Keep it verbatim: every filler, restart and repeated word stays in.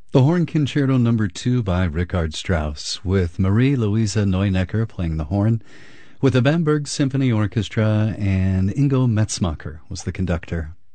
The Horn Concerto Number Two by Richard Strauss, with Marie-Louise Neunecker playing the horn, with the Bamberg Symphony Orchestra, and Ingo Metzmacher was the conductor.